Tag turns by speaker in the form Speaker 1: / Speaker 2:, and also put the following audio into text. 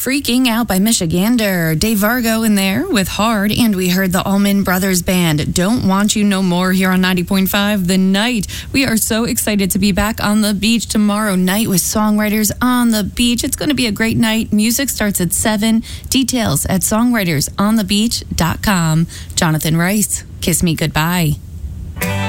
Speaker 1: Freaking Out by Michigander. Dave Vargo in there with Hard. And we heard the Allman Brothers Band, Don't Want You No More, here on 90.5 The Night. We are so excited to be back on the beach tomorrow night with Songwriters on the Beach. It's going to be a great night. Music starts at 7. Details at songwritersonthebeach.com. Jonathan Rice, Kiss Me Goodbye.